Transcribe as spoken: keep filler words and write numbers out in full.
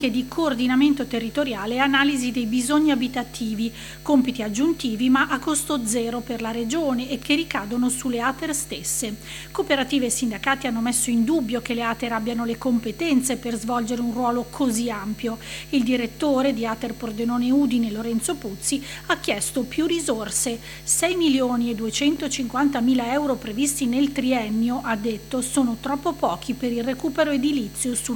di coordinamento territoriale e analisi dei bisogni abitativi, compiti aggiuntivi ma a costo zero per la Regione e che ricadono sulle ATER stesse. Cooperative e sindacati hanno messo in dubbio che le ATER abbiano le competenze per svolgere un ruolo così ampio. Il direttore di ATER Pordenone Udine, Lorenzo Puzzi, ha chiesto più risorse. sei milioni e duecentocinquantamila euro previsti nel triennio, ha detto, sono troppo pochi per il recupero edilizio sul